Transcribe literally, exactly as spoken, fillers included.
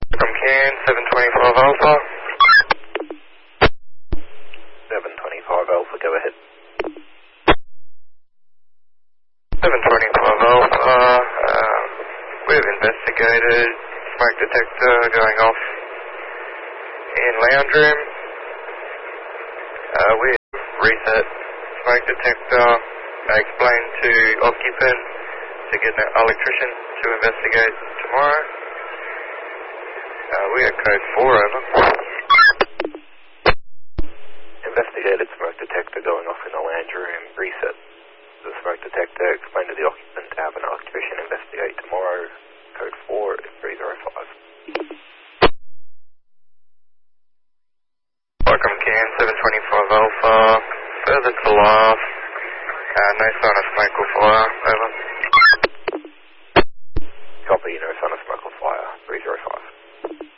From Cairn, seven twenty-five Alpha. seven twenty-five Alpha, go ahead. seven twenty-five Alpha, uh, we've investigated smoke detector going off in lounge room. Uh, we reset smoke detector. I explained to occupant to get an electrician to investigate tomorrow. Uh, we are code four, over. Investigated smoke detector going off in the lounge room. Reset the smoke detector. Explain to the occupant to have an electrician investigate tomorrow. Code four, three zero five. Welcome Cairn, seven twenty-five Alpha. Further to last. Uh, no sign of smoke or fire. Over.